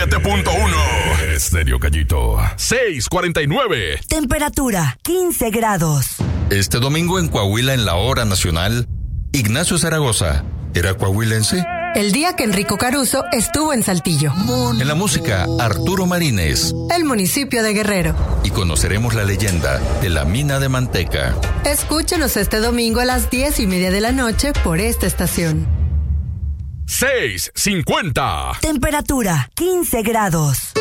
97.1. Estéreo Gallito. 6:49. Temperatura 15 grados. Este domingo en Coahuila, en la hora nacional, Ignacio Zaragoza era coahuilense. El día que Enrico Caruso estuvo en Saltillo. En la música, Arturo Marínez. El municipio de Guerrero. Y conoceremos la leyenda de la mina de manteca. Escúchenos este domingo a las 10:30 de la noche por esta estación. 6:50. Temperatura 15 grados.